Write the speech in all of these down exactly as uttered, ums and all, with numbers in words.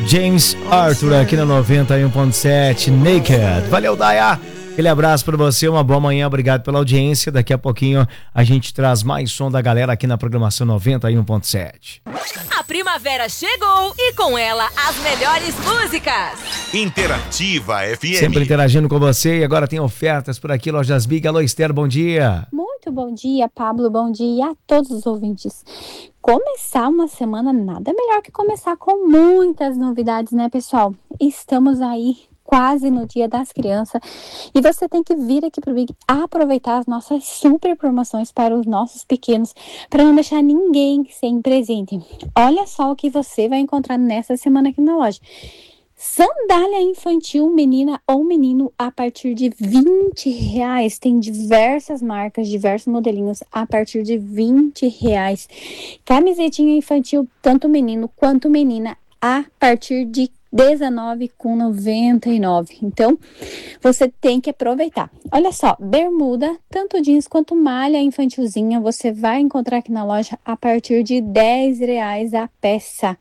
James Arthur aqui na noventa e um ponto sete, Naked. Valeu, Daya! Aquele abraço para você, uma boa manhã, obrigado pela audiência. Daqui a pouquinho a gente traz mais som da galera aqui na programação noventa e um ponto sete. A primavera chegou e com ela as melhores músicas. Interativa F M. Sempre interagindo com você e agora tem ofertas por aqui, Lojas Big. Alô, Esther, bom dia. Muito bom dia, Pablo, bom dia a todos os ouvintes. Começar uma semana nada melhor que começar com muitas novidades, né, pessoal? Estamos aí quase no Dia das Crianças e você tem que vir aqui pro Big aproveitar as nossas super promoções para os nossos pequenos, para não deixar ninguém sem presente. Olha só o que você vai encontrar nessa semana aqui na loja. Sandália infantil, menina ou menino, a partir de vinte reais. Tem diversas marcas, diversos modelinhos a partir de vinte reais. Camisetinha infantil, tanto menino quanto menina, a partir de dezenove reais e noventa e nove centavos. Então, você tem que aproveitar. Olha só, bermuda, tanto jeans quanto malha infantilzinha, você vai encontrar aqui na loja a partir de dez reais a peça.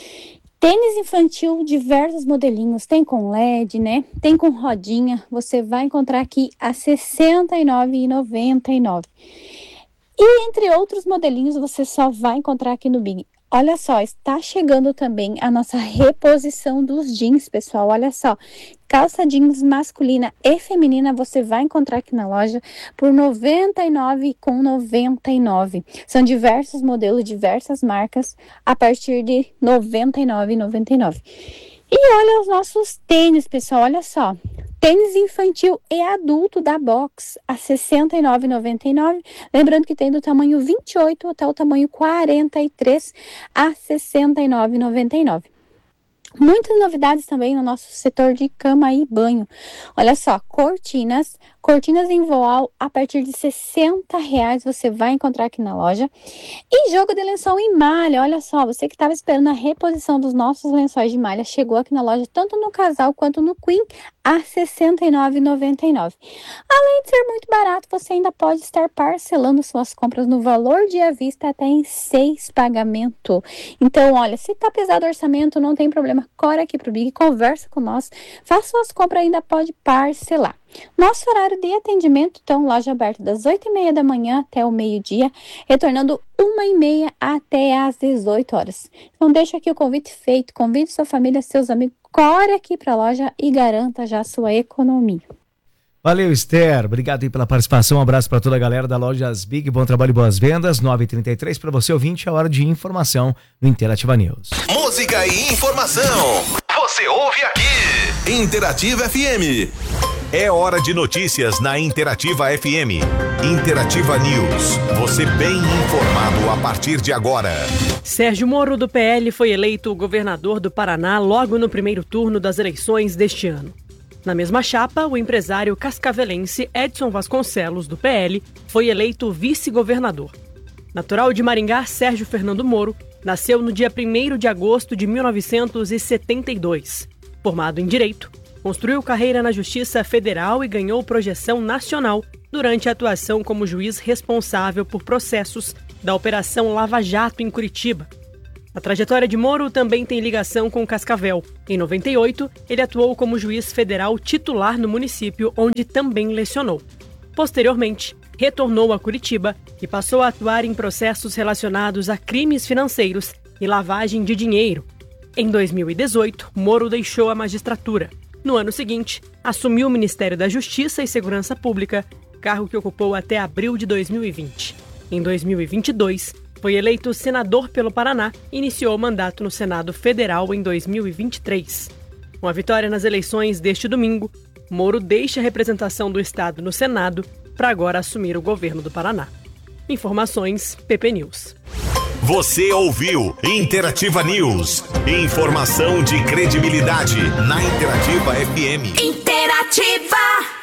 Tênis infantil, diversos modelinhos, tem com L E D, né? Tem com rodinha, você vai encontrar aqui a sessenta e nove reais e noventa e nove centavos. E entre outros modelinhos, você só vai encontrar aqui no Big. Olha só, está chegando também a nossa reposição dos jeans, pessoal. Olha só, calça jeans masculina e feminina você vai encontrar aqui na loja por noventa e nove reais e noventa e nove centavos. São diversos modelos, diversas marcas a partir de noventa e nove reais e noventa e nove centavos. E olha os nossos tênis, pessoal, olha só. Tênis infantil e adulto da Box a sessenta e nove reais e noventa e nove centavos. Lembrando que tem do tamanho vinte e oito até o tamanho quarenta e três a sessenta e nove reais e noventa e nove centavos. Muitas novidades também no nosso setor de cama e banho. Olha só, cortinas, cortinas em voal a partir de sessenta reais você vai encontrar aqui na loja. E jogo de lençol em malha, olha só, você que estava esperando a reposição dos nossos lençóis de malha, chegou aqui na loja, tanto no casal quanto no queen, a sessenta e nove reais e noventa e nove centavos. Além de ser muito barato, você ainda pode estar parcelando suas compras no valor de à vista até em seis pagamentos. Então, olha, se tá pesado o orçamento, não tem problema, corre aqui pro Big, conversa com nós, faça suas compras, ainda pode parcelar. Nosso horário de atendimento, então, loja aberta das oito e meia da manhã até o meio-dia, retornando uma e meia até às dezoito horas. Então, deixa aqui o convite feito, convide sua família, seus amigos, corre aqui para a loja e garanta já a sua economia. Valeu, Esther. Obrigado aí pela participação. Um abraço para toda a galera da Lojas Big. Bom trabalho e boas vendas. nove e trinta e três para você, ouvinte, é hora de informação no Interativa News. Música e informação. Você ouve aqui. Interativa F M. É hora de notícias na Interativa F M. Interativa News. Você bem informado a partir de agora. Sérgio Moro, do P L, foi eleito governador do Paraná logo no primeiro turno das eleições deste ano. Na mesma chapa, o empresário cascavelense Edson Vasconcelos, do P L, foi eleito vice-governador. Natural de Maringá, Sérgio Fernando Moro nasceu no dia primeiro de agosto de mil novecentos e setenta e dois. Formado em Direito, construiu carreira na Justiça Federal e ganhou projeção nacional durante a atuação como juiz responsável por processos da Operação Lava Jato em Curitiba. A trajetória de Moro também tem ligação com Cascavel. Em noventa e oito, ele atuou como juiz federal titular no município, onde também lecionou. Posteriormente, retornou a Curitiba e passou a atuar em processos relacionados a crimes financeiros e lavagem de dinheiro. Em dois mil e dezoito, Moro deixou a magistratura. No ano seguinte, assumiu o Ministério da Justiça e Segurança Pública, cargo que ocupou até abril de dois mil e vinte. Em dois mil e vinte e dois, foi eleito senador pelo Paraná e iniciou o mandato no Senado Federal em dois mil e vinte e três. Com a vitória nas eleições deste domingo, Moro deixa a representação do Estado no Senado para agora assumir o governo do Paraná. Informações P P News. Você ouviu Interativa News. Informação de credibilidade na Interativa F M. Interativa!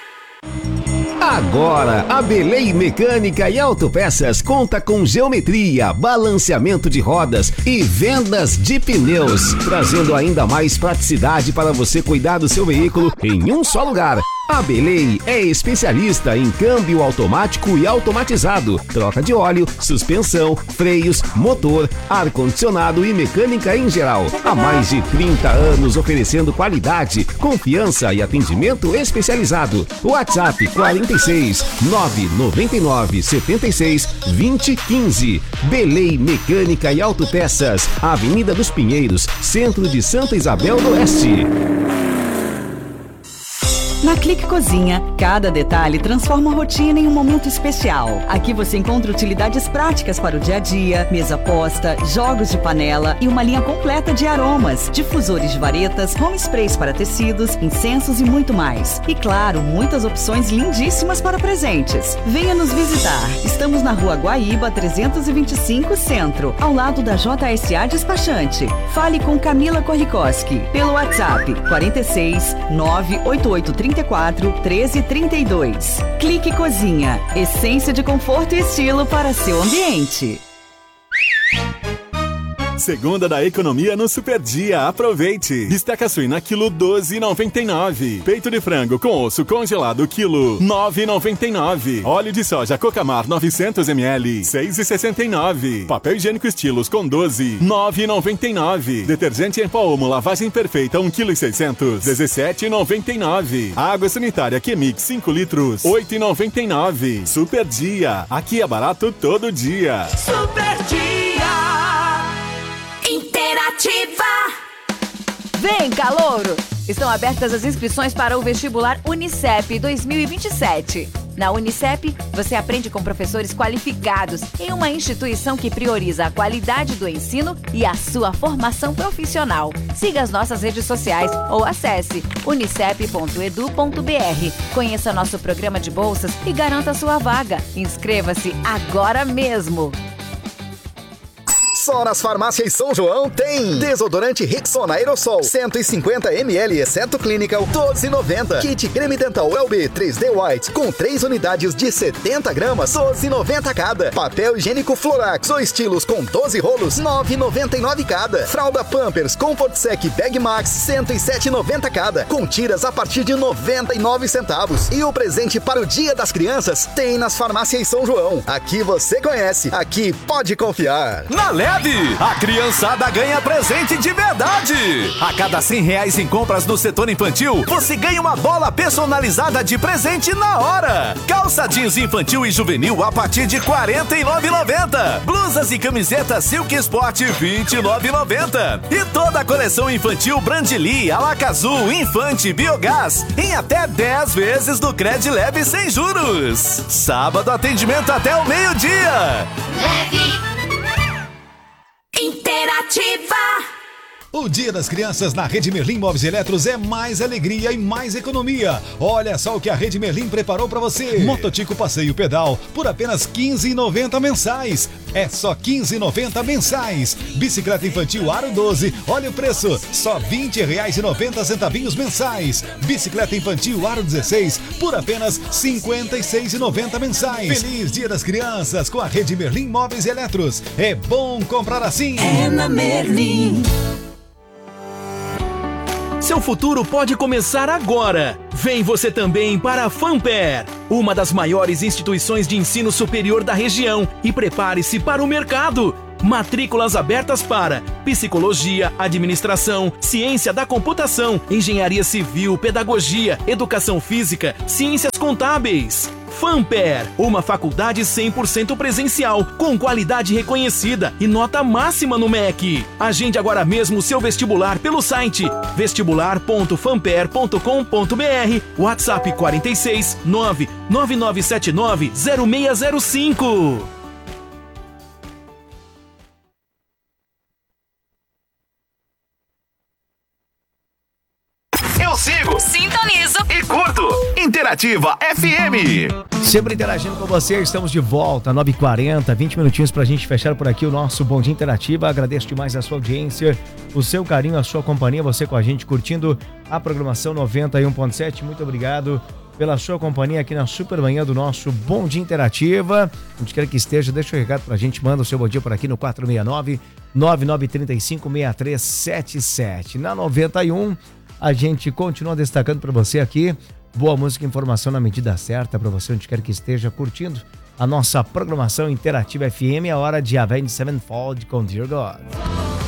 Agora, a Belém Mecânica e Autopeças conta com geometria, balanceamento de rodas e vendas de pneus, trazendo ainda mais praticidade para você cuidar do seu veículo em um só lugar. A Belay é especialista em câmbio automático e automatizado, troca de óleo, suspensão, freios, motor, ar-condicionado e mecânica em geral. Há mais de trinta anos oferecendo qualidade, confiança e atendimento especializado. WhatsApp quarenta e seis, nove nove nove, setenta e seis, vinte, quinze. Belay Mecânica e Autopeças, Avenida dos Pinheiros, centro de Santa Isabel do Oeste. Na Clique Cozinha, cada detalhe transforma a rotina em um momento especial. Aqui você encontra utilidades práticas para o dia a dia, mesa posta, jogos de panela e uma linha completa de aromas, difusores de varetas, home sprays para tecidos, incensos e muito mais. E claro, muitas opções lindíssimas para presentes. Venha nos visitar. Estamos na Rua Guaíba, trezentos e vinte e cinco, Centro, ao lado da J S A Despachante. Fale com Camila Korlikoski pelo WhatsApp quarenta e seis, nove oito oito três quatro, treze, trinta e dois. Clique Cozinha, essência de conforto e estilo para seu ambiente. Segunda da economia no Super Dia, aproveite. Bisteca suína quilo doze e noventa e nove. Peito de frango com osso congelado quilo nove e noventa e nove. Óleo de soja Cocamar novecentos mililitros seis e sessenta e nove. Papel higiênico estilos com doze nove e noventa e nove. Detergente em pó Omo lavagem perfeita um quilo e seiscentos dezessete e noventa e nove. Água sanitária Chemix cinco litros oito e noventa e nove. Super Dia, aqui é barato todo dia. Super Dia Interativa. Vem, calouro! Estão abertas as inscrições para o vestibular Unicep dois mil e vinte e sete. Na Unicep, você aprende com professores qualificados em uma instituição que prioriza a qualidade do ensino e a sua formação profissional. Siga as nossas redes sociais ou acesse unicep ponto edu ponto br. Conheça nosso programa de bolsas e garanta sua vaga. Inscreva-se agora mesmo! Só nas farmácias São João tem desodorante Rexona Aerosol cento e cinquenta mililitros, exceto Clinical, doze e noventa. Kit creme dental L B três D White com três unidades de setenta gramas, doze e noventa cada. Papel higiênico Florax ou estilos com doze rolos, nove e noventa e nove cada. Fralda Pampers Comfort Sec Bag Max, cento e sete e noventa cada, com tiras a partir de noventa e nove centavos. E o presente para o Dia das Crianças tem nas farmácias São João. Aqui você conhece, aqui pode confiar. Na Leve, a criançada ganha presente de verdade. A cada cem reais em compras no setor infantil, você ganha uma bola personalizada de presente na hora. Calça jeans infantil e juvenil a partir de quarenta e nove reais e noventa centavos. Blusas e camisetas Silk Sport vinte e nove reais e noventa centavos. E toda a coleção infantil Brandly, Alakazul, Infante, Biogás em até dez vezes do Cred Leve sem juros. Sábado atendimento até o meio-dia. Leve Interativa. O Dia das Crianças na Rede Merlin Móveis e Eletros é mais alegria e mais economia. Olha só o que a Rede Merlin preparou para você. Mototico Passeio Pedal por apenas quinze reais e noventa centavos mensais. É só quinze reais e noventa centavos mensais. Bicicleta infantil Aro doze, olha o preço, só vinte reais e noventa centavos mensais. Bicicleta infantil Aro dezesseis por apenas cinquenta e seis reais e noventa centavos mensais. Feliz Dia das Crianças com a Rede Merlin Móveis e Eletros. É bom comprar assim. É na Merlin. Seu futuro pode começar agora. Vem você também para a Fanper, uma das maiores instituições de ensino superior da região, e prepare-se para o mercado. Matrículas abertas para psicologia, administração, ciência da computação, engenharia civil, pedagogia, educação física, ciências contábeis. Fanper, uma faculdade cem por cento presencial, com qualidade reconhecida e nota máxima no M E C. Agende agora mesmo o seu vestibular pelo site vestibular ponto fanper ponto com ponto br, WhatsApp quarenta e seis, nove nove nove sete nove, zero seis zero cinco. Eu sigo, sintonizo e curto. Interativa F M. Sempre interagindo com você, estamos de volta, nove e quarenta, vinte minutinhos pra gente fechar por aqui o nosso Bom Dia Interativa. Agradeço demais a sua audiência, o seu carinho, a sua companhia, você com a gente curtindo a programação noventa e um ponto sete. Muito obrigado pela sua companhia aqui na super manhã do nosso Bom Dia Interativa. Onde quer que esteja, deixa o recado pra gente, manda o seu bom dia por aqui no quatro seis nove, nove nove três cinco, seis três sete sete. Na noventa e um, a gente continua destacando para você aqui Boa música e informação na medida certa para você onde quer que esteja curtindo a nossa programação Interativa F M. É hora de Avenged Sevenfold com Dear God.